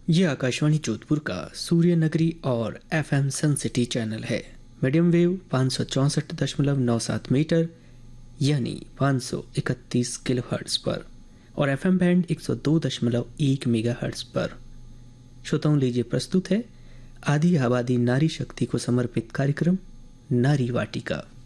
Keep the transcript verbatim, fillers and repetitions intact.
ये आकाशवाणी जोधपुर का सूर्य नगरी और एफएम सन सिटी चैनल है। मीडियम वेव पाँच सौ चौंसठ दशमलव नौ सात मीटर यानी पाँच सौ इकतीस किलोहर्ट्ज पर और एफएम बैंड एक सौ दो दशमलव एक मेगाहर्ट्ज पर। श्रोताओं, लीजिए प्रस्तुत है आदि आबादी नारी शक्ति को समर्पित कार्यक्रम नारी वाटिका।